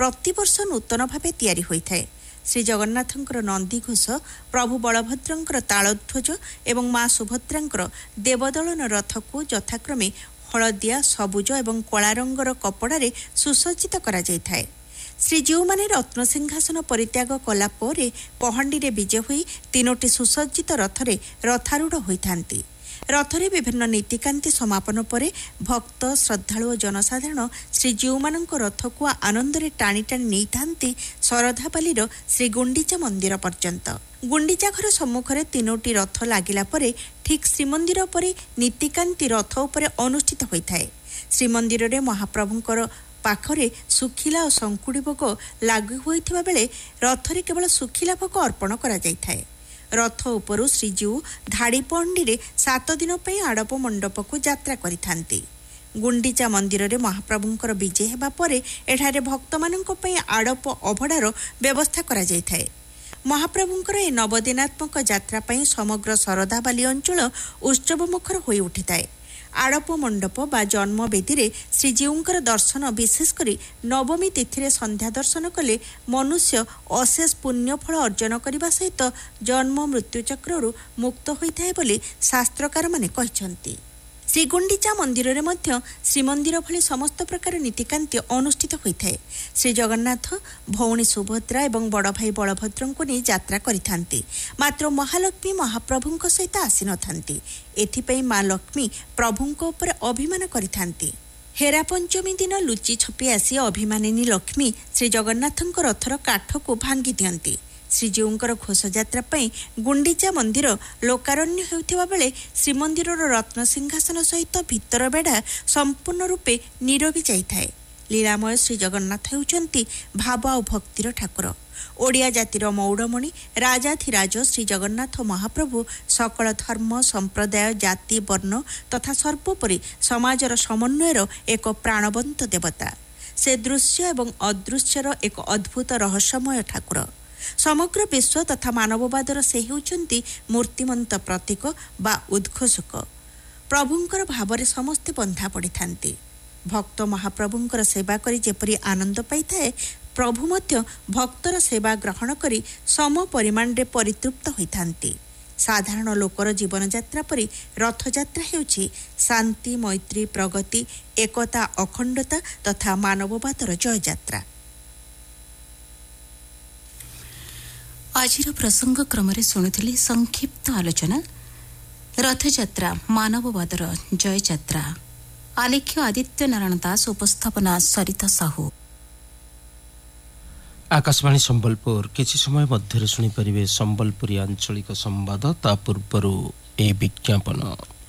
प्रतिवर्ष नूतन भावे तैयारी होइथाए। श्री जगन्नाथंकर नंदीघोष, प्रभु बलभद्रंकर तालध्वज एवं माँ सुभद्रांकर देवदलन रथ को यथाक्रमे हलदिया, सबुज एवं कला रंगर कपड़ारे सुसज्जित करा जायथाए। श्रीजीउ माने रत्नसिंहासन परित्याग कला परे पहांडी रे विजे होई तीनोटी सुसज्जित रथरे रथारूढ़ होइथांती। रथरे विभिन्न नीतिकांति समापन परे भक्त, श्रद्धालु और जनसाधारण श्रीजीउ मानक रथ को आनंदरे टाणी टाणी नहीं थांती शरधापाली श्री गुंडीचा मंदिर पर्यंत। गुंडीचा घर सम्मुखरे तीनोटी रथ लागिला परे ठीक श्रीमंदिर परे नीतिकांति रथ उपरे अनुष्ठित होइथाए। श्रीमंदिर रे महाप्रभुंकर पाखरे सुखिला और संकुड़ी भोग लागू होइथिबा बेले रथरे केवल सुखिला भोग अर्पण करा जायथाए। रथ उपरु श्रीजीउ धाड़ी पहंडी रे 7 दिन पई आड़प मंडप को यात्रा करिथांती। गुंडीचा मंदिर रे महाप्रभुंकर विजय हेबा परे एठारे भक्त मानक पई आड़प अभड़ार व्यवस्था करा जायथाए। महाप्रभुंकर ए नवदिनात्मक यात्रा पई समग्र शरधाबाली अंचल उत्सव मुखर होई उठिताए। आड़प मंडप बा जन्मवेदी रे श्रीजीउंकर दर्शन विशेषकरी नवमी तिथि संध्या दर्शन कले मनुष्य अशेष पुण्यफल अर्जन करने सहित जन्म मृत्यु चक्रु मुक्त होइथाए बोली शास्त्रकार माने कहिसंती। श्रीगुंडीचा मंदिर रे मध्य श्रीमंदिर भली समस्त प्रकार नीतिकांति अनुष्ठित होइथाए। श्री जगन्नाथ भौणी सुभद्रा एवं बड़ भाई बलभद्रंको नहीं यात्रा करिथांती। मात्र महालक्ष्मी महाप्रभुंक सहित आसी नथांती। एथिपई माँ लक्ष्मी प्रभुंक उपर अभिमान करिथांती। हेरा पंचमी दिन लुचि छपी आसी अभिमानिनी लक्ष्मी श्री जगन्नाथंक रथर काठ को भांगी दियंती। श्रीजीउंकर घोषयात्रा पई गुंडीचा मंदिर लोकारण्य हेउथिबा बेले श्रीमंदिरर रत्न सिंहासन सहित भितर बेढ़ा संपूर्ण रूपे नीरवी जाइथाए। लीलामय श्री जगन्नाथ हेउचंती भाव और भक्तिर ठाकुर। ओडिया जातिर मौड़मणि राजाधिराज श्री जगन्नाथ महाप्रभु सकल धर्म, संप्रदाय, जाति, वर्ण तथा सर्वोपरि समाजर समन्वयर एक प्राणवंत देवता। से दृश्य एवं अदृश्यर एक अद्भुत रहस्यमय ठाकुर। समग्र विश्व तथा मानववादर से हेउचंती मूर्तिमंत प्रतीक बा उद्घोषक। प्रभुंकर भावरे समस्ते बंधा पड़िथांती। भक्त महाप्रभुंकर सेवा करी जेपरी आनंद पाइथाए, प्रभु मध्य भक्तर सेवा ग्रहण करी सम परिमाण रे परितृप्त होइथांती। साधारण लोकर जीवन यात्रा परी रथयात्रा हेउछि शांति, मैत्री, प्रगति, एकता, अखंडता तथा मानववादर जय यात्रा। आजिर प्रसंग क्रम शुणुली संक्षिप्त आलोचना रथयात्रा मानववादर जय यात्रा। आलेख्य आदित्य नारायण दास, उपस्थापना सरिता साहू। आकाशवाणी संबलपुर किछि समय मध्य शुणी परिवे संबलपुरी आंचलिक संवाद। ता पूर्व ए विज्ञापन।